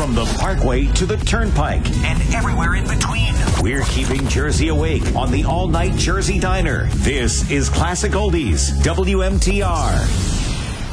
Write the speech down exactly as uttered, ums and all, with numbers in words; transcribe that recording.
From the Parkway to the Turnpike and everywhere in between, we're keeping Jersey awake on the all-night Jersey Diner. This is Classic Oldies, W M T R.